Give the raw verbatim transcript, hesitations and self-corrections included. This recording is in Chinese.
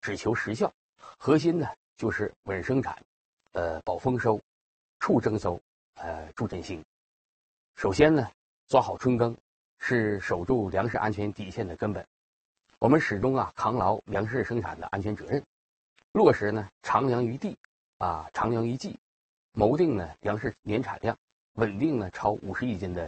只求实效，核心呢就是稳生产，呃保丰收，促增收，呃助振兴。首先呢，抓好春耕是守住粮食安全底线的根本。我们始终啊扛牢粮食生产的安全责任，落实呢长粮于地，啊长粮于季，谋定呢粮食年产量，稳定呢超五十亿斤的